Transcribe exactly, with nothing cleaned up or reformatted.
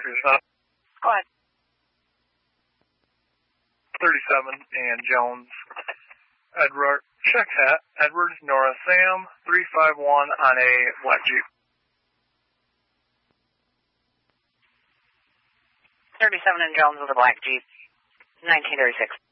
copy this up. Go ahead. thirty-seven and Jones. Edward, check hat. Edward, Nora, Sam, three five one on a black Jeep. thirty-seven and Jones with a black Jeep. nineteen thirty-six.